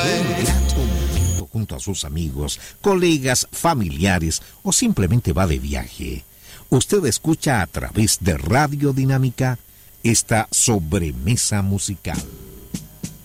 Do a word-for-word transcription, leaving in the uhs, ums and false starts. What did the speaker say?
Junto a sus amigos, colegas, familiares o simplemente va de viaje. Usted escucha a través de Radio Dinámica esta sobremesa musical.